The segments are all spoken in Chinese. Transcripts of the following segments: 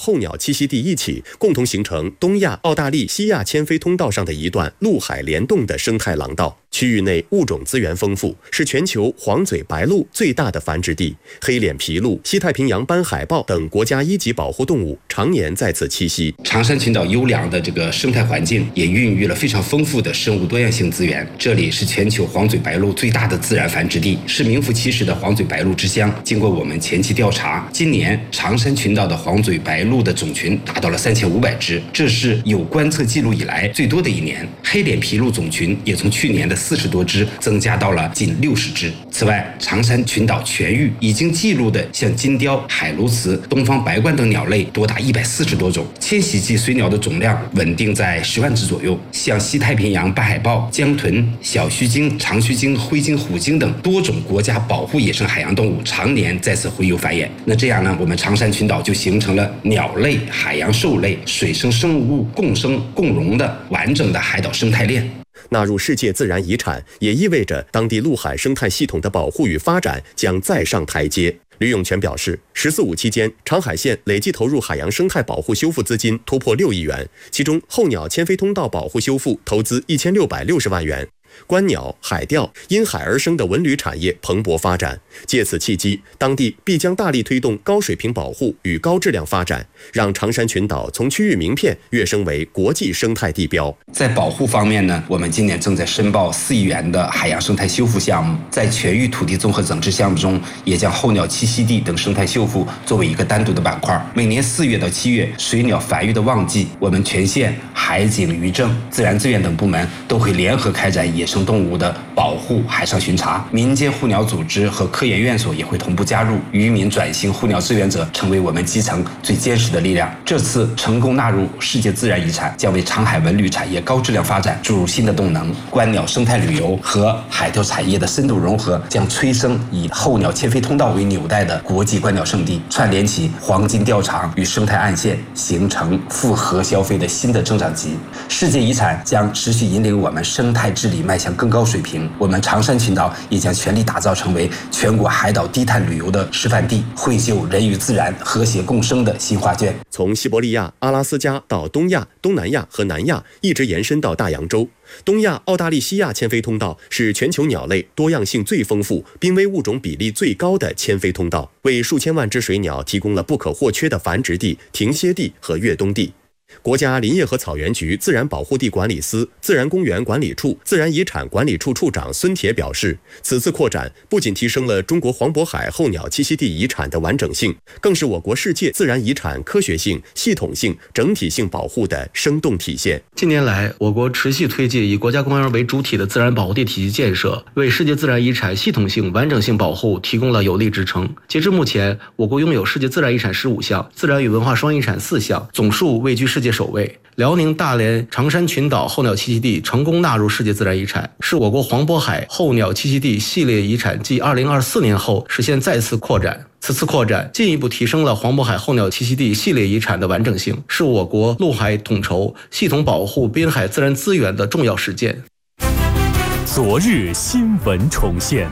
候鸟栖息地一起，共同形成东亚、澳大利西亚迁飞通道上的一段陆海联动的生态廊道。区域内物种资源丰富，是全球黄嘴白鹭最大的繁殖地。黑脸琵鹭、西太平洋斑海豹等国家1级保护动物常年在此栖息。 长山群岛优良的这个生态环境也孕育了非常丰富的生物多样性资源。这里是全球黄嘴白鹭最大的自然繁殖地，是名副其实的黄嘴白鹭之乡。经过我们前期调查，今年长山群岛的黄嘴白鹭的种群达到了3500只，这是有观测记录以来最多的一年。黑脸琵鹭种群也从去年的40多只增加到了近60只。此外，长山群岛全域已经记录的像金雕、海鸬鹚、东方白鹳等鸟类多达140多种，迁徙季水鸟的总量稳定在10万只左右。像西太平洋斑海豹、江豚、小须鲸、长须鲸、灰鲸、虎鲸等多种国家保护野生海洋动物常年在此洄游繁衍。那这样呢，我们长山群岛就形成了鸟类、海洋兽类、水生生物共生共荣的完整的海岛生态链。 纳入世界自然遗产，也意味着当地陆海生态系统的保护与发展将再上台阶。吕永全表示，“14·5”期间，长海县累计投入海洋生态保护修复资金突破6亿元，其中候鸟迁飞通道保护修复投资1660万元。观鸟、海钓、因海而生的文旅产业蓬勃发展，借此契机，当地必将大力推动高水平保护与高质量发展，让长山群岛从区域名片跃升为国际生态地标。 在保护方面呢，我们今年正在申报4亿元的海洋生态修复项目，在全域土地综合整治项目中，也将候鸟栖息地等生态修复作为一个单独的板块。每年4月到7月，水鸟繁育的旺季，我们全县海警、渔政、自然资源等部门都会联合开展野生动物的保护海上巡查，民间护鸟组织和科研院所也会同步加入，渔民转型护鸟志愿者成为我们基层最坚实的力量。这次成功纳入世界自然遗产，将为长海文旅产业高质量发展注入新的动能。观鸟生态旅游和海钓产业的深度融合，将催生以候鸟迁飞通道为纽带的国际观鸟胜地，串联起黄金钓场与生态岸线，形成复合消费的新的增长极。世界遗产将持续引领我们生态治理迈向更高水平，我们长山群岛也将全力打造成为全国海岛低碳旅游的示范地，绘就人与自然和谐共生的新画卷。 从西伯利亚、阿拉斯加到东亚、东南亚和南亚，一直延伸到大洋洲。东亚、澳大利西亚迁飞通道是全球鸟类多样性最丰富、濒危物种比例最高的迁飞通道，为数千万只水鸟提供了不可或缺的繁殖地、停歇地和越冬地。国家林业和草原局自然保护地管理司、自然公园管理处、自然遗产管理处处长孙铁表示，此次扩展不仅提升了中国黄渤海候鸟栖息地遗产的完整性，更是我国世界自然遗产科学性、系统性、整体性保护的生动体现。 近年来，我国持续推进以国家公园为主体的自然保护地体系建设，为世界自然遗产系统性、完整性保护提供了有力支撑。截至目前，我国拥有世界自然遗产15项，自然与文化双遗产4项，总数位居世界首位。辽宁大连长山群岛候鸟栖息地成功纳入世界自然遗产，是我国黄渤海候鸟栖息地系列遗产继2024年后实现再次扩展。此次扩展进一步提升了黄渤海候鸟栖息地系列遗产的完整性，是我国陆海统筹、系统保护滨海自然资源的重要实践。 昨日新闻重现，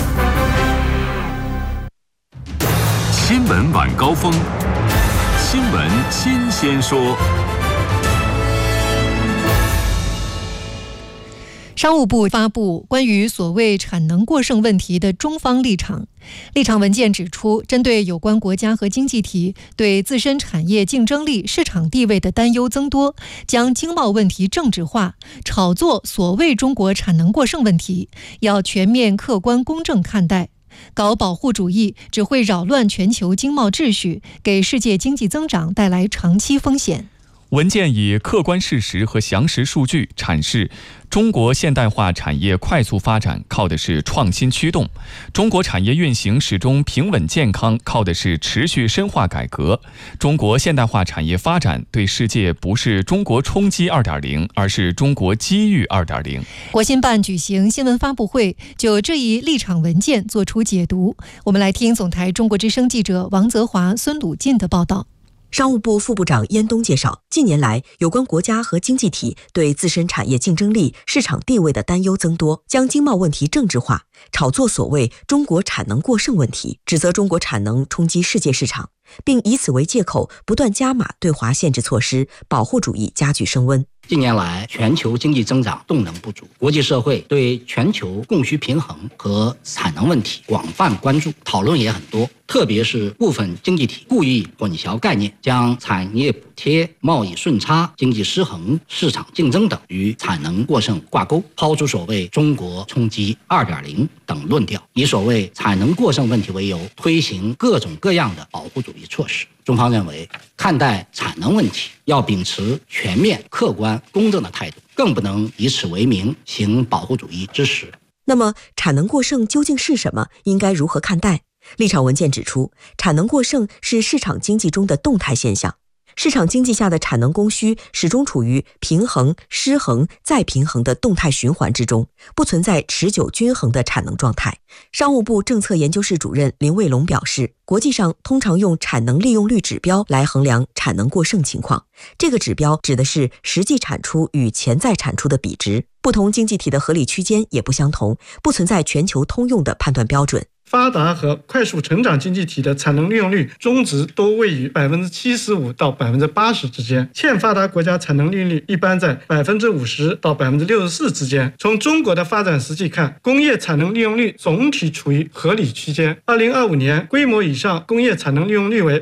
新闻晚高峰，新闻新鲜说。 商务部发布关于所谓产能过剩问题的中方立场。立场文件指出，针对有关国家和经济体对自身产业竞争力、市场地位的担忧增多，将经贸问题政治化，炒作所谓中国产能过剩问题，要全面客观公正看待。搞保护主义只会扰乱全球经贸秩序，给世界经济增长带来长期风险。 文件以客观事实和详实数据阐释，中国现代化产业快速发展靠的是创新驱动，中国产业运行始终平稳健康靠的是持续深化改革。中国现代化产业发展对世界不是中国冲击 2.0， 而是中国机遇 2.0。 国新办举行新闻发布会，就这一立场文件作出解读。我们来听总台中国之声记者王泽华、孙鲁进的报道。 商务部副部长燕东介绍，近年来有关国家和经济体对自身产业竞争力、市场地位的担忧增多，将经贸问题政治化，炒作所谓中国产能过剩问题，指责中国产能冲击世界市场。 并以此为借口不断加码对华限制措施，保护主义加剧升温。 近年来，全球经济增长动能不足，国际社会对全球供需平衡和产能问题广泛关注，讨论也很多。特别是部分经济体故意混淆概念，将产业补贴、贸易顺差、经济失衡、市场竞争等与产能过剩挂钩，抛出所谓中国冲击 2.0 等论调，以所谓产能过剩问题为由，推行各种各样的保护主义措施。中方认为，看待产能问题要秉持全面、客观、公正的态度，更不能以此为名行保护主义之实。 那么，产能过剩究竟是什么？应该如何看待？立场文件指出，产能过剩是市场经济中的动态现象。市场经济下的产能供需始终处于平衡、失衡、再平衡的动态循环之中，不存在持久均衡的产能状态。商务部政策研究室主任林卫龙表示，国际上通常用产能利用率指标来衡量产能过剩情况，这个指标指的是实际产出与潜在产出的比值，不同经济体的合理区间也不相同，不存在全球通用的判断标准。 发达和快速成长经济体的产能利用率中值都位于 75% 到 80% 之间，欠发达国家产能利用率一般在 50% 到 64% 之间。从中国的发展实际看，工业产能利用率总体处于合理区间。2025年规模以上工业产能利用率为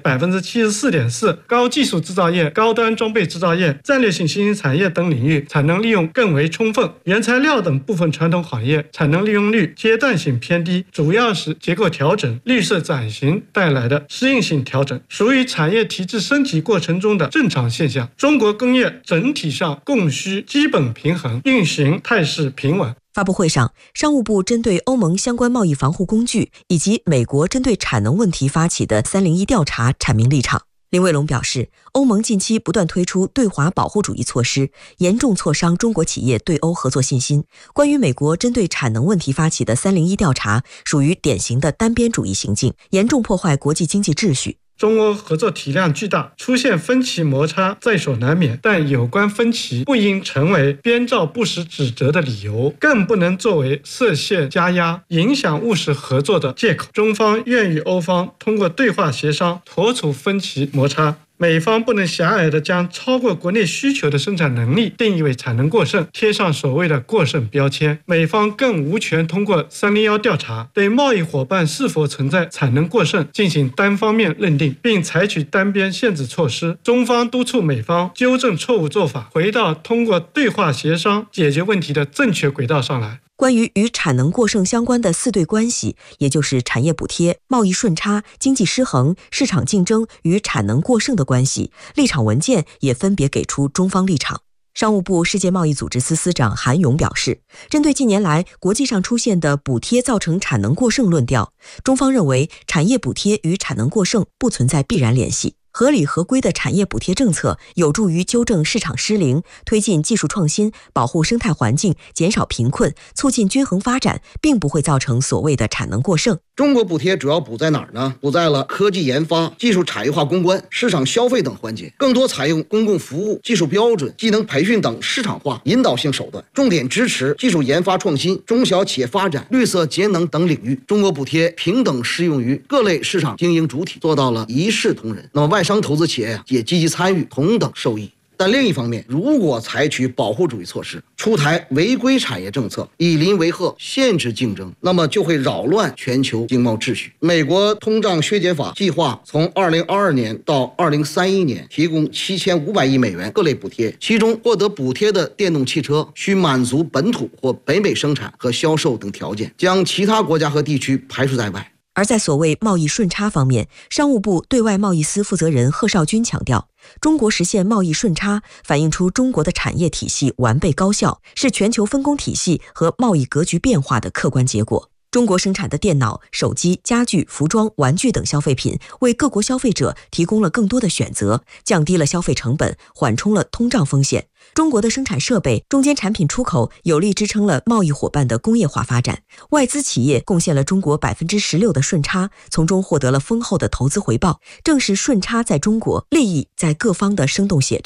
74.4%， 高技术制造业、高端装备制造业、战略性新兴产业等领域产能利用更为充分，原材料等部分传统行业产能利用率阶段性偏低，主要是结构调整、绿色转型带来的适应性调整，属于产业体制升级过程中的正常现象。中国工业整体上供需基本平衡，运行态势平稳。 发布会上，商务部针对欧盟相关贸易防护工具以及美国针对产能问题发起的301调查阐明立场。林卫龙表示，欧盟近期不断推出对华保护主义措施，严重挫伤中国企业对欧合作信心。关于美国针对产能问题发起的301调查，属于典型的单边主义行径，严重破坏国际经济秩序。 中欧合作体量巨大，出现分歧摩擦在所难免，但有关分歧不应成为编造不实指责的理由，更不能作为设限加压、影响务实合作的借口。中方愿与欧方通过对话协商妥处分歧摩擦。美方不能狭隘地将超过国内需求的生产能力定义为产能过剩，贴上所谓的过剩标签。美方更无权通过301调查对贸易伙伴是否存在产能过剩进行单方面认定，并采取单边限制措施。中方督促美方纠正错误做法，回到通过对话协商解决问题的正确轨道上来。 关于与产能过剩相关的4对关系，也就是产业补贴、贸易顺差、经济失衡、市场竞争与产能过剩的关系，立场文件也分别给出中方立场。商务部世界贸易组织司司长韩勇表示，针对近年来国际上出现的补贴造成产能过剩论调，中方认为产业补贴与产能过剩不存在必然联系。合理合规的产业补贴政策有助于纠正市场失灵，推进技术创新，保护生态环境，减少贫困，促进均衡发展，并不会造成所谓的产能过剩。 中国补贴主要补在哪儿呢？补在了科技研发、技术产业化攻关、市场消费等环节，更多采用公共服务、技术标准、技能培训等市场化引导性手段，重点支持技术研发创新、中小企业发展、绿色节能等领域。中国补贴平等适用于各类市场经营主体，做到了一视同仁。那么外商投资企业也积极参与，同等受益。但另一方面，如果采取保护主义措施，出台违规产业政策，以邻为壑，限制竞争，那么就会扰乱全球经贸秩序。美国通胀削减法计划从2022年到2031年提供7500亿美元各类补贴，其中获得补贴的电动汽车需满足本土或北美生产和销售等条件，将其他国家和地区排除在外。 而在所谓贸易顺差方面，商务部对外贸易司负责人贺绍军强调，中国实现贸易顺差反映出中国的产业体系完备高效，是全球分工体系和贸易格局变化的客观结果。中国生产的电脑、手机、家具、服装、玩具等消费品为各国消费者提供了更多的选择，降低了消费成本，缓冲了通胀风险。中国的生产设备、中间产品出口有力支撑了贸易伙伴的工业化发展，外资企业贡献了中国 16% 的顺差，从中获得了丰厚的投资回报，正是顺差在中国，利益在各方的生动写照。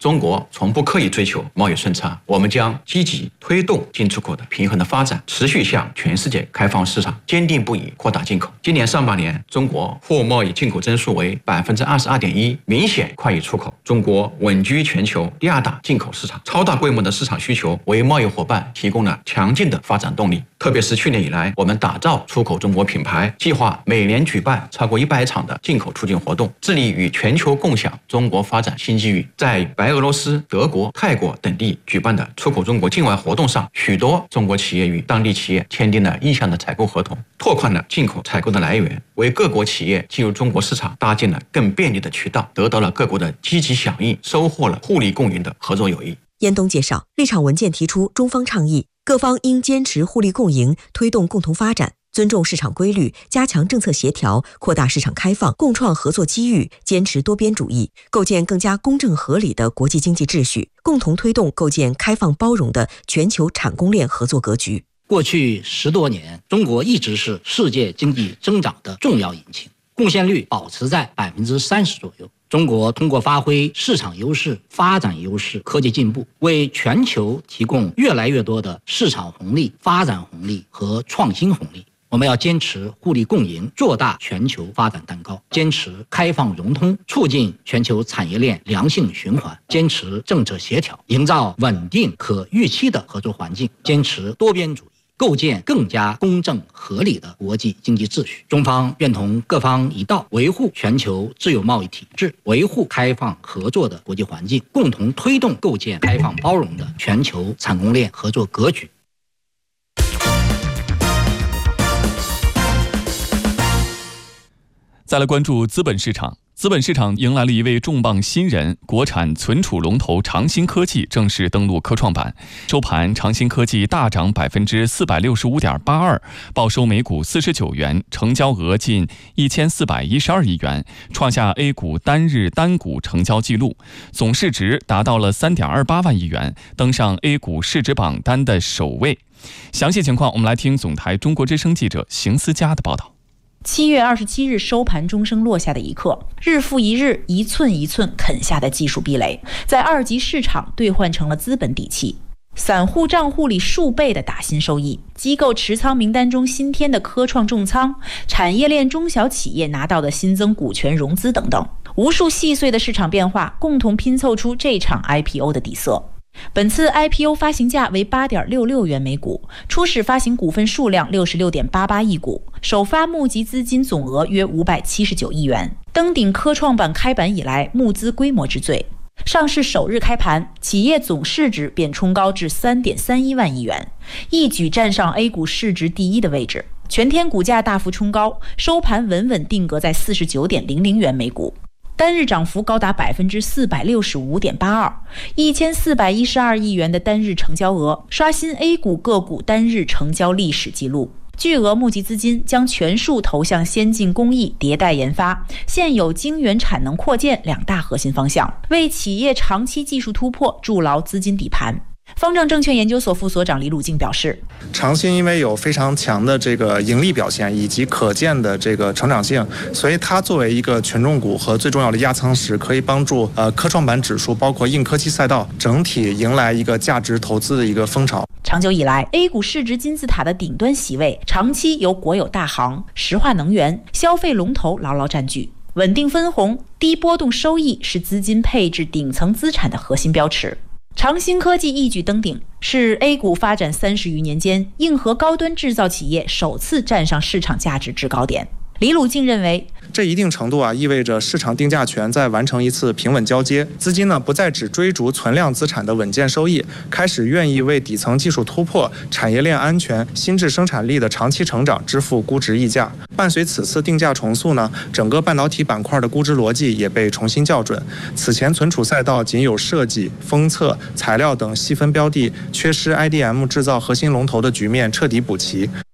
中国从不刻意追求贸易顺差，我们将积极推动进出口的平衡的发展，持续向全世界开放市场，坚定不移扩大进口。今年上半年，中国货贸易进口增速为22.1%，明显快于出口。中国稳居全球第2大进口市场，超大规模的市场需求为贸易伙伴提供了强劲的发展动力。特别是去年以来，我们打造出口中国品牌，计划每年举办超过100场的进口促进活动，致力与全球共享中国发展新机遇。在白俄罗斯、德国、泰国等地举办的出口中国境外活动上，许多中国企业与当地企业签订了意向的采购合同，拓宽了进口采购的来源，为各国企业进入中国市场搭建了更便利的渠道，得到了各国的积极响应，收获了互利共赢的合作友谊。 燕东介绍，立场文件提出中方倡议，各方应坚持互利共赢，推动共同发展，尊重市场规律，加强政策协调，扩大市场开放，共创合作机遇，坚持多边主义，构建更加公正合理的国际经济秩序，共同推动构建开放包容的全球产供链合作格局。 过去10多年，中国一直是世界经济增长的重要引擎，贡献率保持在30%左右。中国通过发挥市场优势、发展优势、科技进步，为全球提供越来越多的市场红利、发展红利和创新红利。我们要坚持互利共赢，做大全球发展蛋糕，坚持开放融通，促进全球产业链良性循环，坚持政策协调，营造稳定可预期的合作环境，坚持多边主义，构建更加公正合理的国际经济秩序。中方愿同各方一道，维护全球自由贸易体制，维护开放合作的国际环境，共同推动构建开放包容的全球产供链合作格局。 再来关注资本市场。资本市场迎来了一位重磅新人，国产存储龙头长鑫科技正式登陆科创板。收盘，长鑫科技大涨465.82%，报收每股49元，成交额近1412亿元，创下 A 股单日单股成交纪录，总市值达到了3.28万亿元，登上 A 股市值榜单的首位。详细情况，我们来听总台中国之声记者邢思佳的报道。 7月27日收盘钟声落下的一刻，日复一日，一寸一寸啃下的技术壁垒，在二级市场兑换成了资本底气。散户账户里数倍的打新收益，机构持仓名单中新添的科创重仓，产业链中小企业拿到的新增股权融资等等，无数细碎的市场变化共同拼凑出这场 IPO 的底色。本次 IPO 发行价为8.66元每股，初始发行股份数量66.88亿股，首发募集资金总额约579亿元，登顶科创板开板以来募资规模之最。上市首日开盘，企业总市值便冲高至3.31万亿元，一举站上 A 股市值第一的位置。全天股价大幅冲高，收盘稳稳定格在49.00元每股。单日涨幅高达465.82%，1412亿元的单日成交额，刷新 A 股个股单日成交历史记录。巨额募集资金将全数投向先进工艺、迭代研发、现有晶圆产能扩建2大核心方向，为企业长期技术突破筑牢资金底盘。方正证券研究所副所长李鲁静表示， 长鑫因为有非常强的这个盈利表现以及可见的这个成长性，所以它作为一个权重股和最重要的压舱石，可以帮助科创板指数包括硬科技赛道整体迎来一个价值投资的一个风潮。 长久以来 A 股市值金字塔的顶端席位长期由国有大行、石化能源、消费龙头牢牢占据，稳定分红、低波动收益是资金配置顶层资产的核心标尺。长鑫科技一举登顶，是 A 股发展30余年间硬核高端制造企业首次站上市场价值制高点。李鲁静认为， 这一定程度意味着市场定价权在完成一次平稳交接，资金不再只追逐存量资产的稳健收益，开始愿意为底层技术突破、产业链安全、新质生产力的长期成长支付估值溢价。伴随此次定价重塑整个半导体板块的估值逻辑也被重新校准。此前存储赛道仅有设计、封测、材料等细分标的，缺失 IDM 制造核心龙头的局面彻底补齐。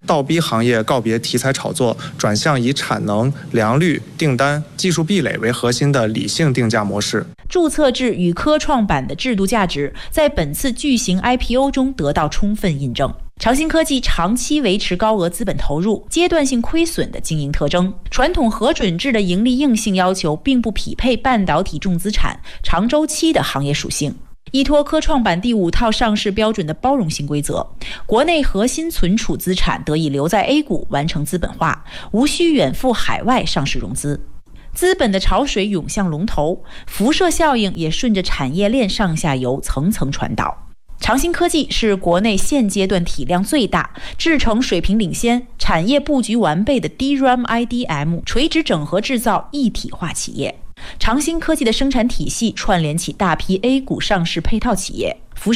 倒逼行业告别题材炒作，转向以产能、良率、订单、技术壁垒为核心的理性定价模式。 注册制与科创板的制度价值在本次巨型 IPO 中得到充分印证。长兴科技长期维持高额资本投入、阶段性亏损的经营特征，传统核准制的盈利硬性要求并不匹配半导体重资产长周期的行业属性。依托科创板第5套上市标准的包容性规则，国内核心存储资产得以留在 A 股完成资本化，无需远赴海外上市融资。资本的潮水涌向龙头，辐射效应也顺着产业链上下游层层传导。长兴科技是国内现阶段体量最大、制程水平领先、产业布局完备的 DRAM、IDM 垂直整合制造一体化企业。长兴科技的生产体系串联起大批 A 股上市配套企业，